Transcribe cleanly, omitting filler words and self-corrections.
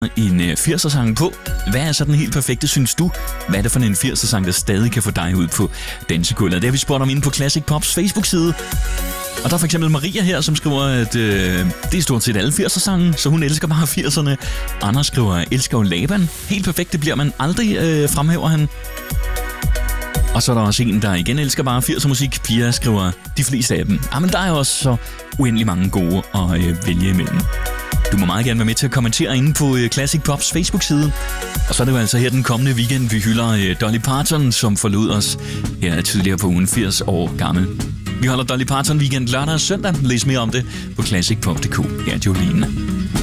en 80'er-sang på. Hvad er så den helt perfekte, synes du? Hvad er det for en 80'er-sang, der stadig kan få dig ud på dansegulvet? Det har vi spurgt om inde på Classic Pops Facebook-side. Og der er for eksempel Maria her, som skriver, at det er stort set alle 80'er-sange, så hun elsker bare 80'erne. Anders skriver, elsker jo Laban. Helt perfekt, det bliver man aldrig, fremhæver han. Og så er der også en, der igen elsker bare 80'er musik. Pia skriver, de fleste af dem. Men der er jo også så uendelig mange gode at vælge imellem. Du må meget gerne være med til at kommentere inde på Classic Pops Facebook-side. Og så er det jo altså her den kommende weekend, vi hylder Dolly Parton, som forlod os her tidligere på ugen, 80 år gammel. Vi holder Dolly Parton weekend lørdag og søndag. Læs mere om det på classicpop.dk. Her er Jolene.